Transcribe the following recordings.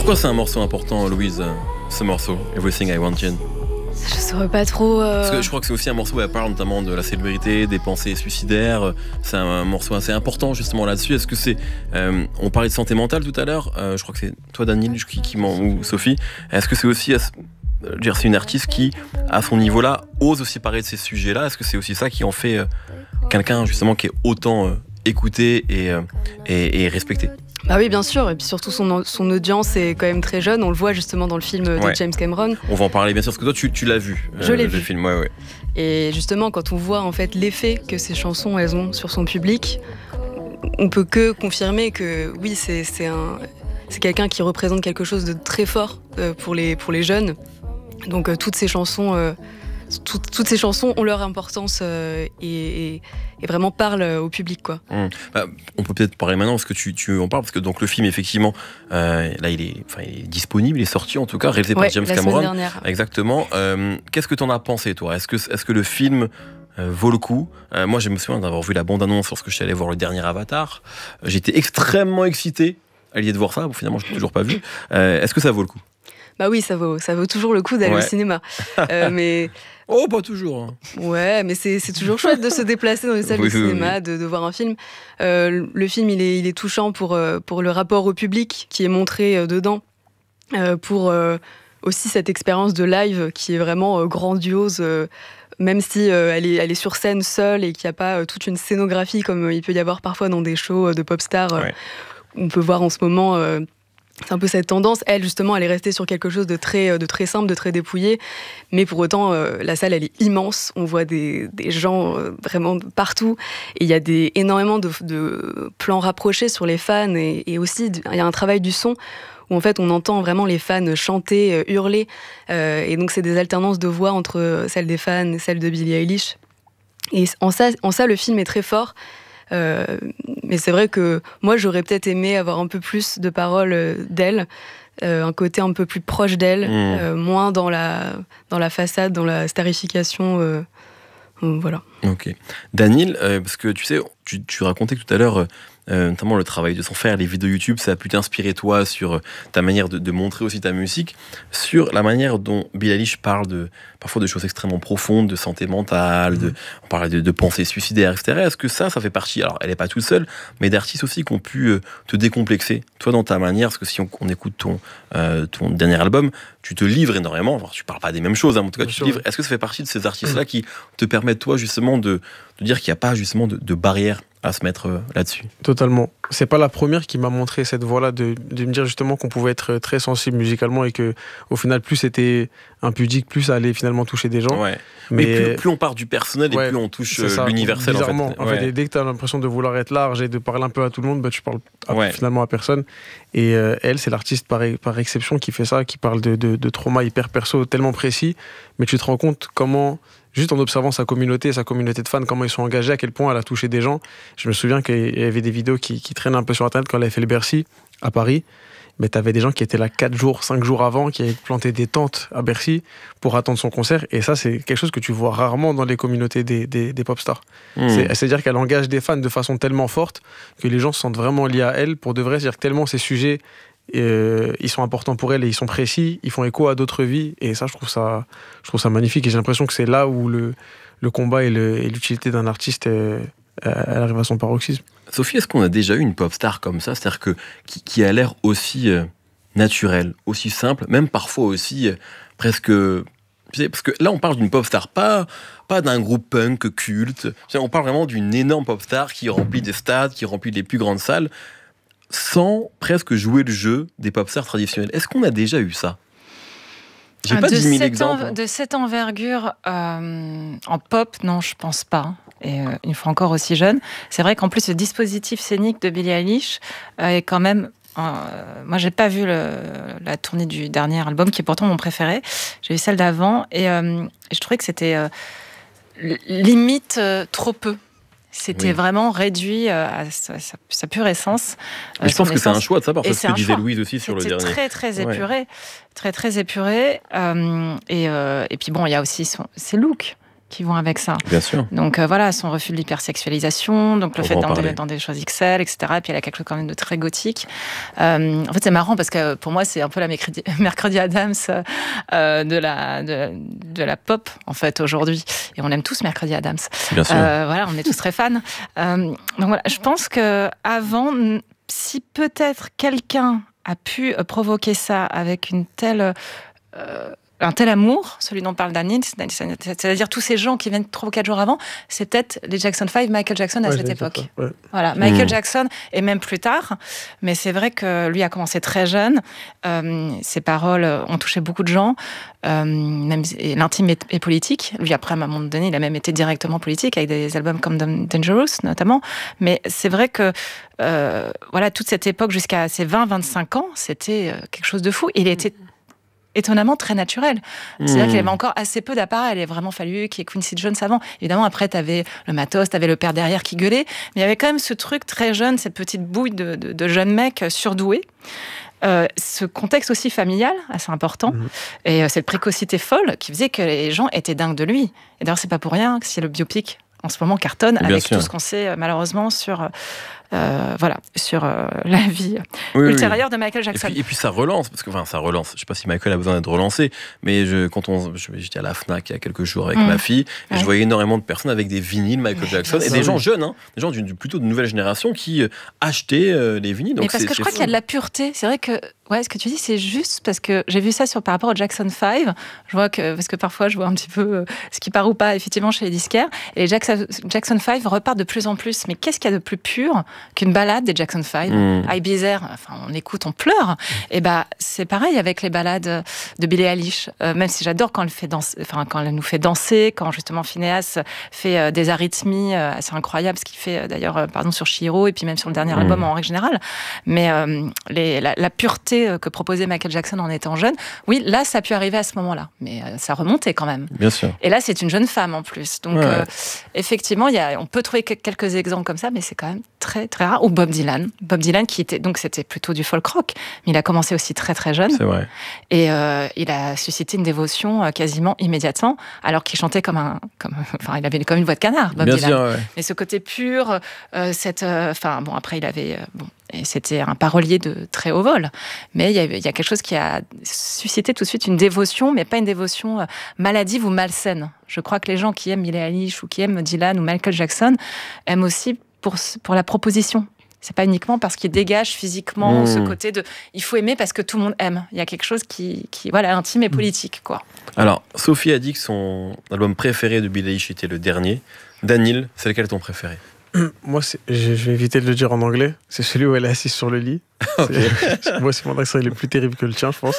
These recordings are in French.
Pourquoi c'est un morceau important, Louise, ce morceau, Everything I Wanted? Je saurais pas trop. Parce que je crois que c'est aussi un morceau où elle parle notamment de la célébrité, des pensées suicidaires. C'est un morceau assez important justement là-dessus. Est-ce que c'est... on parlait de santé mentale tout à l'heure. Je crois que c'est toi, Daniel, ou Sophie. Est-ce que c'est aussi... c'est une artiste qui, à son niveau-là, ose aussi parler de ces sujets-là. Est-ce que c'est aussi ça qui en fait quelqu'un justement qui est autant écouté et respecté? Bah oui, bien sûr, et puis surtout son audience est quand même très jeune, on le voit justement dans le film de James Cameron. On va en parler bien sûr, parce que toi tu l'as vu. Je l'ai vu. Le film, ouais. Et justement, quand on voit en fait l'effet que ces chansons elles ont sur son public, on peut que confirmer que oui, c'est quelqu'un qui représente quelque chose de très fort pour les jeunes. Donc toutes ces chansons ont leur importance et vraiment parlent au public, quoi. On peut peut-être parler maintenant parce que tu en parles, parce que donc le film effectivement là il est disponible, il est sorti en tout cas, réalisé par James Cameron. La semaine dernière. Exactement. Qu'est-ce que t'en as pensé toi? Est-ce que le film vaut le coup? Moi je me souviens d'avoir vu la bande-annonce lorsque je suis allé voir le dernier Avatar. J'étais extrêmement excité à l'idée de voir ça. Bon, finalement je l'ai toujours pas vu. Est-ce que ça vaut le coup? Bah oui, ça vaut toujours le coup d'aller au cinéma. Mais oh, pas toujours. Ouais, mais c'est toujours chouette de se déplacer dans les salles de cinéma, de voir un film. Le film, il est touchant pour le rapport au public qui est montré dedans, pour aussi cette expérience de live qui est vraiment grandiose, même si elle est sur scène seule et qu'il n'y a pas toute une scénographie comme il peut y avoir parfois dans des shows de pop stars. On peut voir en ce moment... c'est un peu cette tendance. Elle, justement, elle est restée sur quelque chose de très simple, de très dépouillé. Mais pour autant, la salle, elle est immense. On voit des gens vraiment partout. Et il y a énormément de plans rapprochés sur les fans. Et aussi, il y a un travail du son où, en fait, on entend vraiment les fans chanter, hurler. Et donc, c'est des alternances de voix entre celles des fans et celles de Billie Eilish. Et en ça, le film est très fort. Mais c'est vrai que moi j'aurais peut-être aimé avoir un peu plus de paroles d'elle, un côté un peu plus proche d'elle, moins dans la façade, dans la starification, voilà. Ok. Daniel, parce que tu sais, tu racontais tout à l'heure notamment le travail de son frère, les vidéos YouTube, ça a pu t'inspirer toi sur ta manière de montrer aussi ta musique, sur la manière dont Billie Eilish parle parfois de choses extrêmement profondes, de santé mentale, on parlait de pensées suicidaires, etc. Est-ce que ça fait partie, alors elle n'est pas toute seule, mais d'artistes aussi qui ont pu te décomplexer, toi dans ta manière, parce que si on écoute ton dernier album, tu te livres énormément, enfin, tu parles pas des mêmes choses, hein, en tout cas tu te livres. Est-ce que ça fait partie de ces artistes-là qui te permettent toi justement de dire qu'il n'y a pas justement de barrière à se mettre là-dessus? Totalement. C'est pas la première qui m'a montré cette voie-là, de me dire justement qu'on pouvait être très sensible musicalement et que au final, plus c'était impudique, plus ça allait finalement toucher des gens. Ouais. Mais plus on part du personnel et plus on touche l'universel. Bizarrement. En fait, dès que tu as l'impression de vouloir être large et de parler un peu à tout le monde, tu parles finalement à personne. Et elle, c'est l'artiste par exception qui fait ça, qui parle de trauma hyper perso, tellement précis. Mais tu te rends compte comment... Juste en observant sa communauté de fans, comment ils sont engagés, à quel point elle a touché des gens. Je me souviens qu'il y avait des vidéos qui traînent un peu sur Internet quand elle avait fait le Bercy à Paris. Mais t'avais des gens qui étaient là 4 jours, 5 jours avant, qui avaient planté des tentes à Bercy pour attendre son concert. Et ça, c'est quelque chose que tu vois rarement dans les communautés des pop stars. C'est-à-dire qu'elle engage des fans de façon tellement forte que les gens se sentent vraiment liés à elle pour de vrai. C'est-à-dire que tellement ces sujets... ils sont importants pour elle et ils sont précis, ils font écho à d'autres vies, et ça je trouve ça magnifique, et j'ai l'impression que c'est là où le combat et l'utilité d'un artiste elle arrive à son paroxysme. Sophie, est-ce qu'on a déjà eu une pop star comme ça, c'est-à-dire qui a l'air aussi naturelle, aussi simple, même parfois aussi presque... Parce que là on parle d'une pop star, pas d'un groupe punk culte, on parle vraiment d'une énorme pop star qui remplit des stades, qui remplit les plus grandes salles, sans presque jouer le jeu des pop stars traditionnels. Est-ce qu'on a déjà eu ça? J'ai pas 10 000 exemples. De cette envergure en pop, non, je pense pas. Et une fois encore aussi jeune. C'est vrai qu'en plus, le dispositif scénique de Billie Eilish est quand même... moi, j'ai pas vu la tournée du dernier album, qui est pourtant mon préféré. J'ai vu celle d'avant, et je trouvais que c'était limite trop peu. C'était vraiment réduit à sa pure essence. Mais je pense que c'est un choix de sa part, c'est ce que disait Louise aussi sur le dernier. C'était très épuré, très épuré. Et puis bon, il y a aussi ses looks qui vont avec ça. Bien sûr. Donc voilà, son refus de l'hypersexualisation, donc le fait d'entrer dans des choses XL, etc. Et puis elle a quelque chose quand même de très gothique. En fait, c'est marrant parce que pour moi, c'est un peu la Mercredi Adams de la pop, en fait, aujourd'hui. Et on aime tous Mercredi Adams. Bien sûr. Voilà, on est tous très fans. Donc voilà, je pense qu'avant, si peut-être quelqu'un a pu provoquer ça avec un tel amour, celui dont parle Daniel, c'est-à-dire tous ces gens qui viennent 3 ou 4 jours avant, c'est peut-être les Jackson 5, Michael Jackson à cette époque. Voilà, Michael Jackson, et même plus tard, mais c'est vrai que lui a commencé très jeune, ses paroles ont touché beaucoup de gens, même l'intime et politique. Lui, après, à un moment donné, il a même été directement politique, avec des albums comme Dangerous, notamment, mais c'est vrai que voilà, toute cette époque, jusqu'à ses 20-25 ans, c'était quelque chose de fou. Il était étonnamment très naturel. C'est-à-dire qu'il avait encore assez peu d'appareil. Il a vraiment fallu qu'il y ait Quincy Jones avant. Évidemment, après, t'avais le matos, t'avais le père derrière qui gueulait, mais il y avait quand même ce truc très jeune, cette petite bouille de jeunes mecs surdoués. Ce contexte aussi familial, assez important, et cette précocité folle qui faisait que les gens étaient dingues de lui. Et d'ailleurs, c'est pas pour rien que si le biopic en ce moment cartonne, avec tout ce qu'on sait malheureusement sur la vie ultérieure de Michael Jackson. Et puis ça relance, parce que ça relance. Je sais pas si Michael a besoin d'être relancé, mais j'étais à la Fnac il y a quelques jours avec ma fille, et je voyais énormément de personnes avec des vinyles Michael Jackson, et des gens jeunes, des gens plutôt de nouvelle génération qui achetaient les vinyles. Donc mais parce que je crois qu'il y a de la pureté. C'est vrai que ce que tu dis, c'est juste parce que j'ai vu ça par rapport au Jackson 5. Je vois parce que parfois je vois un petit peu ce qui part ou pas effectivement chez les disquaires. Et les Jackson 5 repartent de plus en plus. Mais qu'est-ce qu'il y a de plus pur qu'une balade des Jackson 5 Ibiza, on écoute, on pleure. Et c'est pareil avec les balades de Billie Eilish. Même si j'adore quand elle nous fait danser, quand justement Phineas fait des arythmies assez incroyables, ce qu'il fait d'ailleurs sur Chihiro et puis même sur le dernier album en règle générale. Mais la pureté que proposait Michael Jackson en étant jeune, oui, là, ça a pu arriver à ce moment-là. Mais ça remontait quand même. Bien sûr. Et là, c'est une jeune femme en plus. Donc, effectivement, on peut trouver quelques exemples comme ça, mais c'est quand même très, très rare. Ou Bob Dylan. Bob Dylan, c'était plutôt du folk rock, mais il a commencé aussi très, très jeune. C'est vrai. Et il a suscité une dévotion quasiment immédiatement, alors qu'il chantait il avait comme une voix de canard, Bob Bien Dylan. sûr, ouais. Mais ce côté pur, après, il avait... et c'était un parolier de très haut vol. Mais il y a quelque chose qui a suscité tout de suite une dévotion, mais pas une dévotion maladive ou malsaine. Je crois que les gens qui aiment Billie Eilish ou qui aiment Dylan ou Michael Jackson aiment aussi pour la proposition. C'est pas uniquement parce qu'il dégage physiquement ce côté de il faut aimer parce que tout le monde aime. Il y a quelque chose qui intime et politique, quoi. Alors, Sophie a dit que son album préféré de Billie Eilish était le dernier. Daniel, c'est lequel ton préféré? Moi, je vais éviter de le dire en anglais. C'est celui où elle est assise sur le lit. Moi, c'est mon accent, il est plus terrible que le tien, je pense.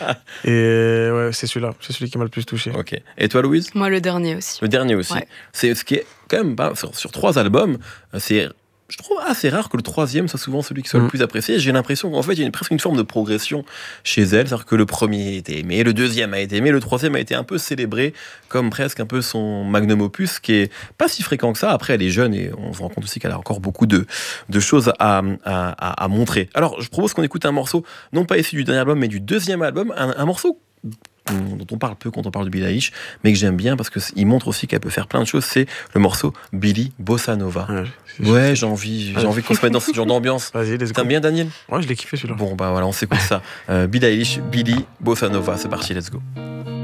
Et c'est celui-là. C'est celui qui m'a le plus touché. Ok. Et toi, Louise? Moi, le dernier aussi. Le dernier aussi. Ouais. C'est ce qui est quand même sur 3 albums, je trouve assez rare que le 3e soit souvent celui qui soit le plus apprécié. J'ai l'impression qu'en fait, il y a presque une forme de progression chez elle. C'est-à-dire que le premier a été aimé, le 2e a été aimé, le 3e a été un peu célébré comme presque un peu son magnum opus, qui est pas si fréquent que ça. Après, elle est jeune et on se rend compte aussi qu'elle a encore beaucoup de choses à montrer. Alors, je propose qu'on écoute un morceau, non pas issu du dernier album, mais du 2e album, un morceau dont on parle peu quand on parle de Billie Eilish, mais que j'aime bien parce qu'il montre aussi qu'elle peut faire plein de choses. C'est le morceau Billie Bossa Nova. Ouais, j'ai envie qu'on se mette dans ce genre d'ambiance. Vas-y, let's go. T'aimes bien, Daniel? Ouais, je l'ai kiffé celui-là. Bon, voilà, on s'écoute ça. Billie Eilish, Billie Bossa Nova, c'est parti, let's go.